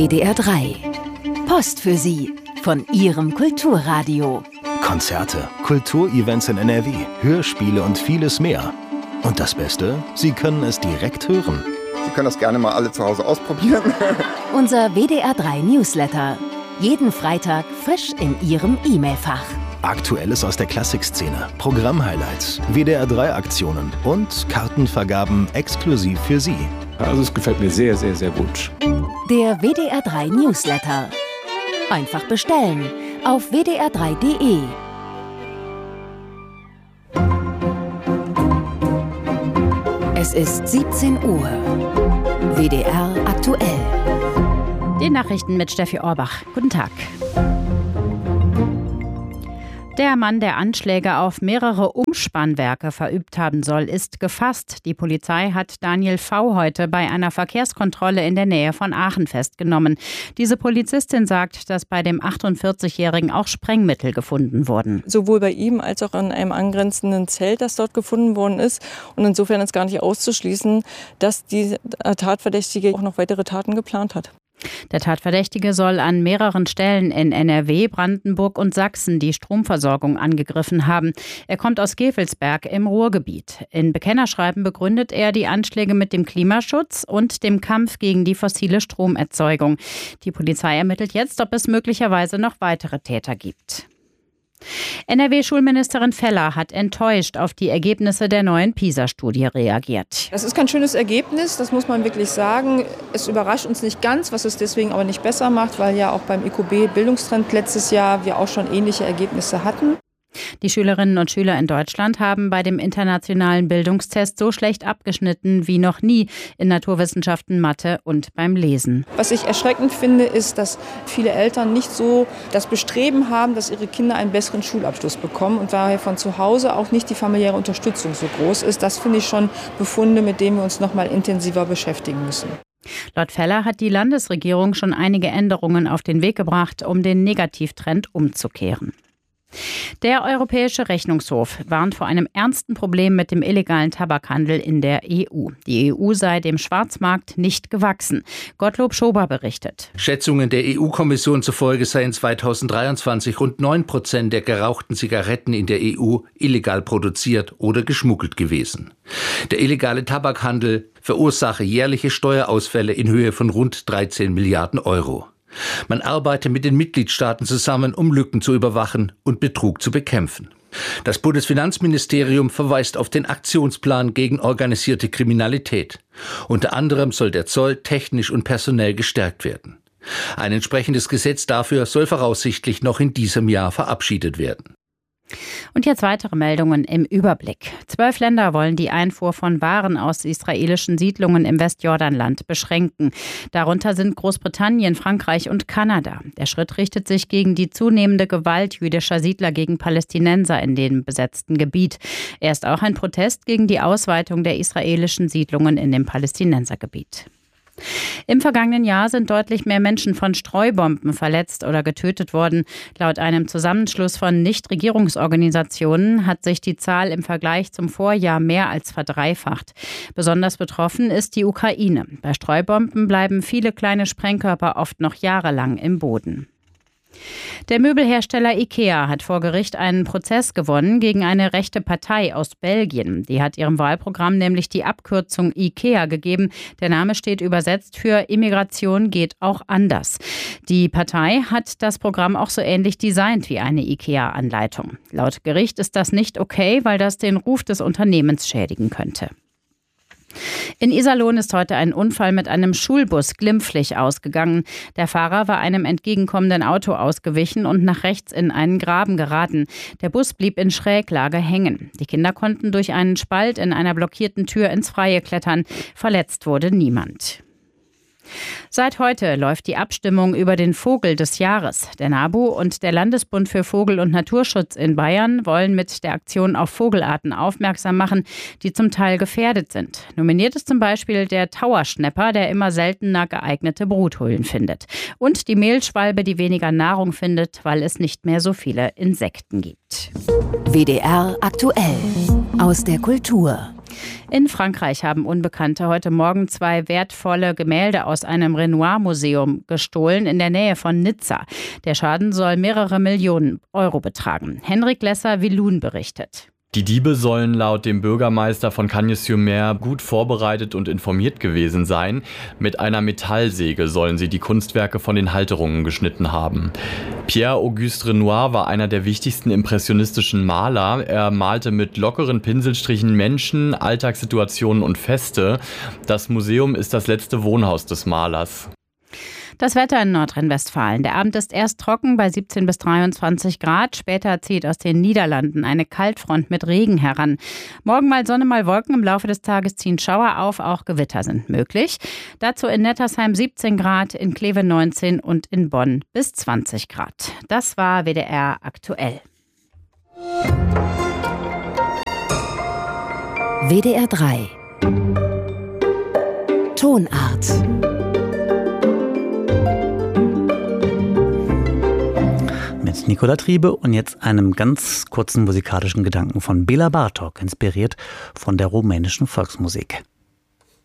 WDR 3. Post für Sie von Ihrem Kulturradio. Konzerte, Kulturevents in NRW, Hörspiele und vieles mehr. Und das Beste, Sie können es direkt hören. Sie können das gerne mal alle zu Hause ausprobieren. Unser WDR 3 Newsletter. Jeden Freitag frisch in Ihrem E-Mail-Fach. Aktuelles aus der Klassikszene, Programmhighlights, WDR 3 Aktionen und Kartenvergaben exklusiv für Sie. Also es gefällt mir sehr, sehr, sehr gut. Der WDR 3 Newsletter. Einfach bestellen auf wdr3.de. Es ist 17 Uhr. WDR aktuell. Die Nachrichten mit Steffi Orbach. Guten Tag. Der Mann, der Anschläge auf mehrere Umspannwerke verübt haben soll, ist gefasst. Die Polizei hat Daniel V. heute bei einer Verkehrskontrolle in der Nähe von Aachen festgenommen. Diese Polizistin sagt, dass bei dem 48-Jährigen auch Sprengmittel gefunden wurden. Sowohl bei ihm als auch in einem angrenzenden Zelt, das dort gefunden worden ist. Und insofern ist gar nicht auszuschließen, dass die Tatverdächtige auch noch weitere Taten geplant hat. Der Tatverdächtige soll an mehreren Stellen in NRW, Brandenburg und Sachsen die Stromversorgung angegriffen haben. Er kommt aus Gevelsberg im Ruhrgebiet. In Bekennerschreiben begründet er die Anschläge mit dem Klimaschutz und dem Kampf gegen die fossile Stromerzeugung. Die Polizei ermittelt jetzt, ob es möglicherweise noch weitere Täter gibt. NRW-Schulministerin Feller hat enttäuscht auf die Ergebnisse der neuen PISA-Studie reagiert. Das ist kein schönes Ergebnis, das muss man wirklich sagen. Es überrascht uns nicht ganz, was es deswegen aber nicht besser macht, weil ja auch beim IQB-Bildungstrend letztes Jahr wir auch schon ähnliche Ergebnisse hatten. Die Schülerinnen und Schüler in Deutschland haben bei dem internationalen Bildungstest so schlecht abgeschnitten wie noch nie in Naturwissenschaften, Mathe und beim Lesen. Was ich erschreckend finde, ist, dass viele Eltern nicht so das Bestreben haben, dass ihre Kinder einen besseren Schulabschluss bekommen und daher von zu Hause auch nicht die familiäre Unterstützung so groß ist. Das finde ich schon Befunde, mit denen wir uns noch mal intensiver beschäftigen müssen. Laut Feller hat die Landesregierung schon einige Änderungen auf den Weg gebracht, um den Negativtrend umzukehren. Der Europäische Rechnungshof warnt vor einem ernsten Problem mit dem illegalen Tabakhandel in der EU. Die EU sei dem Schwarzmarkt nicht gewachsen. Gottlob Schober berichtet. Schätzungen der EU-Kommission zufolge seien 2023 rund 9% der gerauchten Zigaretten in der EU illegal produziert oder geschmuggelt gewesen. Der illegale Tabakhandel verursache jährliche Steuerausfälle in Höhe von rund 13 Milliarden Euro. Man arbeite mit den Mitgliedstaaten zusammen, um Lücken zu überwachen und Betrug zu bekämpfen. Das Bundesfinanzministerium verweist auf den Aktionsplan gegen organisierte Kriminalität. Unter anderem soll der Zoll technisch und personell gestärkt werden. Ein entsprechendes Gesetz dafür soll voraussichtlich noch in diesem Jahr verabschiedet werden. Und jetzt weitere Meldungen im Überblick. 12 Länder wollen die Einfuhr von Waren aus israelischen Siedlungen im Westjordanland beschränken. Darunter sind Großbritannien, Frankreich und Kanada. Der Schritt richtet sich gegen die zunehmende Gewalt jüdischer Siedler gegen Palästinenser in dem besetzten Gebiet. Er ist auch ein Protest gegen die Ausweitung der israelischen Siedlungen in dem Palästinensergebiet. Im vergangenen Jahr sind deutlich mehr Menschen von Streubomben verletzt oder getötet worden. Laut einem Zusammenschluss von Nichtregierungsorganisationen hat sich die Zahl im Vergleich zum Vorjahr mehr als verdreifacht. Besonders betroffen ist die Ukraine. Bei Streubomben bleiben viele kleine Sprengkörper oft noch jahrelang im Boden. Der Möbelhersteller IKEA hat vor Gericht einen Prozess gewonnen gegen eine rechte Partei aus Belgien. Die hat ihrem Wahlprogramm nämlich die Abkürzung IKEA gegeben. Der Name steht übersetzt für Immigration geht auch anders. Die Partei hat das Programm auch so ähnlich designt wie eine IKEA-Anleitung. Laut Gericht ist das nicht okay, weil das den Ruf des Unternehmens schädigen könnte. In Iserlohn ist heute ein Unfall mit einem Schulbus glimpflich ausgegangen. Der Fahrer war einem entgegenkommenden Auto ausgewichen und nach rechts in einen Graben geraten. Der Bus blieb in Schräglage hängen. Die Kinder konnten durch einen Spalt in einer blockierten Tür ins Freie klettern. Verletzt wurde niemand. Seit heute läuft die Abstimmung über den Vogel des Jahres. Der NABU und der Landesbund für Vogel- und Naturschutz in Bayern wollen mit der Aktion auf Vogelarten aufmerksam machen, die zum Teil gefährdet sind. Nominiert ist zum Beispiel der Tauerschnäpper, der immer seltener geeignete Bruthöhlen findet. Und die Mehlschwalbe, die weniger Nahrung findet, weil es nicht mehr so viele Insekten gibt. WDR aktuell aus der Kultur. In Frankreich haben Unbekannte heute Morgen 2 wertvolle Gemälde aus einem Renoir-Museum gestohlen in der Nähe von Nizza. Der Schaden soll mehrere Millionen Euro betragen. Henrik Lesser-Willun berichtet. Die Diebe sollen laut dem Bürgermeister von Cagnes-sur-Mer gut vorbereitet und informiert gewesen sein. Mit einer Metallsäge sollen sie die Kunstwerke von den Halterungen geschnitten haben. Pierre-Auguste Renoir war einer der wichtigsten impressionistischen Maler. Er malte mit lockeren Pinselstrichen Menschen, Alltagssituationen und Feste. Das Museum ist das letzte Wohnhaus des Malers. Das Wetter in Nordrhein-Westfalen. Der Abend ist erst trocken bei 17 bis 23 Grad. Später zieht aus den Niederlanden eine Kaltfront mit Regen heran. Morgen mal Sonne, mal Wolken. Im Laufe des Tages ziehen Schauer auf. Auch Gewitter sind möglich. Dazu in Nettersheim 17 Grad, in Kleve 19 und in Bonn bis 20 Grad. Das war WDR aktuell. WDR 3 Tonart. Mit Nicola Triebe und jetzt einem ganz kurzen musikalischen Gedanken von Bela Bartok, inspiriert von der rumänischen Volksmusik.